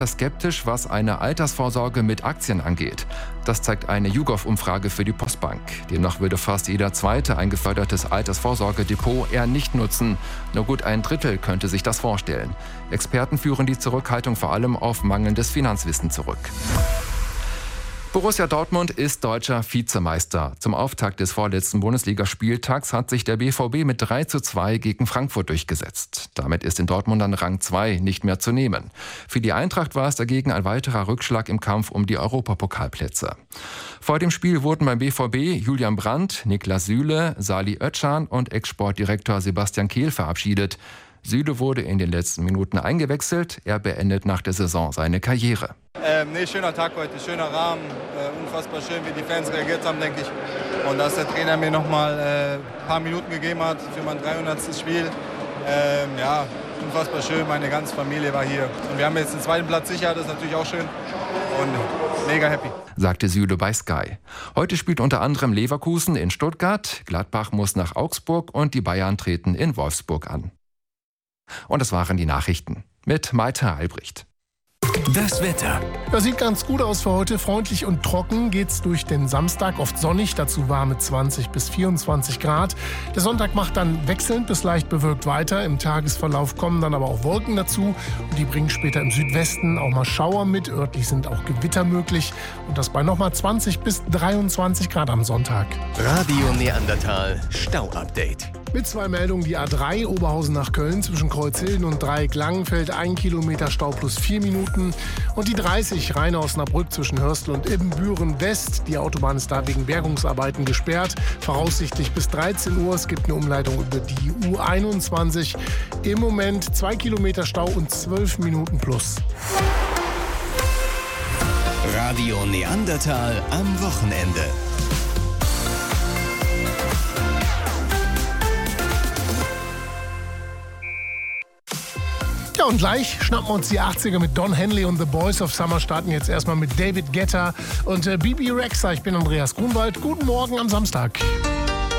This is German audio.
skeptisch, was eine Altersvorsorge mit Aktien angeht. Das zeigt eine YouGov-Umfrage für die Postbank. Demnach würde fast jeder Zweite ein gefördertes Altersvorsorgedepot eher nicht nutzen. Nur gut ein Drittel könnte sich das vorstellen. Experten führen die Zurückhaltung vor allem auf mangelndes Finanzwissen zurück. Borussia Dortmund ist deutscher Vizemeister. Zum Auftakt des vorletzten Bundesligaspieltags hat sich der BVB mit 3:2 gegen Frankfurt durchgesetzt. Damit ist in Dortmund an Rang 2 nicht mehr zu nehmen. Für die Eintracht war es dagegen ein weiterer Rückschlag im Kampf um die Europapokalplätze. Vor dem Spiel wurden beim BVB Julian Brandt, Niklas Süle, Salih Özcan und Ex-Sportdirektor Sebastian Kehl verabschiedet. Süle wurde in den letzten Minuten eingewechselt. Er beendet nach der Saison seine Karriere. Schöner Tag heute, schöner Rahmen. Unfassbar schön, wie die Fans reagiert haben, denke ich. Und dass der Trainer mir nochmal ein paar Minuten gegeben hat für mein 300. Spiel. Unfassbar schön. Meine ganze Familie war hier. Und wir haben jetzt den zweiten Platz sicher, das ist natürlich auch schön. Und mega happy. Sagte Süle bei Sky. Heute spielt unter anderem Leverkusen in Stuttgart, Gladbach muss nach Augsburg und die Bayern treten in Wolfsburg an. Und das waren die Nachrichten mit Maite Albrecht. Das Wetter. Das sieht ganz gut aus für heute. Freundlich und trocken geht's durch den Samstag. Oft sonnig, dazu warme 20 bis 24 Grad. Der Sonntag macht dann wechselnd bis leicht bewölkt weiter. Im Tagesverlauf kommen dann aber auch Wolken dazu. Und die bringen später im Südwesten auch mal Schauer mit. Örtlich sind auch Gewitter möglich. Und das bei nochmal 20 bis 23 Grad am Sonntag. Radio Neandertal Stau-Update. Mit 2 Meldungen die A3 Oberhausen nach Köln zwischen Kreuzhilden und Dreieck-Langenfeld 1 Kilometer Stau plus 4 Minuten. Und die 30 Rhein-Osnabrück zwischen Hörstel und Ibbenbüren West. Die Autobahn ist da wegen Bergungsarbeiten gesperrt. Voraussichtlich bis 13 Uhr. Es gibt eine Umleitung über die U21. Im Moment 2 Kilometer Stau und 12 Minuten plus. Radio Neandertal am Wochenende. Ja, und gleich schnappen wir uns die 80er mit Don Henley und The Boys of Summer, starten jetzt erstmal mit David Guetta und Bibi Rexha. Ich bin Andreas Grunwald. Guten Morgen am Samstag.